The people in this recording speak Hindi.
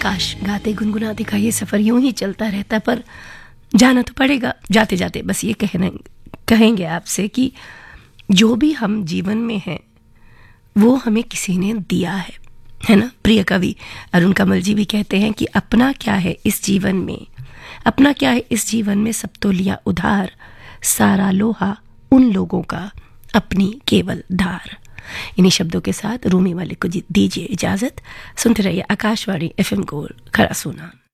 काश गाते गुनगुनाते का ये सफ़र यूं ही चलता रहता, पर जाना तो पड़ेगा। जाते जाते बस ये कहेंगे आपसे कि जो भी हम जीवन में हैं वो हमें किसी ने दिया है ना। प्रिय कवि अरुण कमल जी भी कहते हैं कि अपना क्या है इस जीवन में, अपना क्या है इस जीवन में, सब तो लिया उधार, सारा लोहा उन लोगों का, अपनी केवल धार। इन्हीं शब्दों के साथ रूमी वाले को दीजिए इजाज़त। सुनते रहिए आकाशवाणी FM गोल्ड, खरा सोना।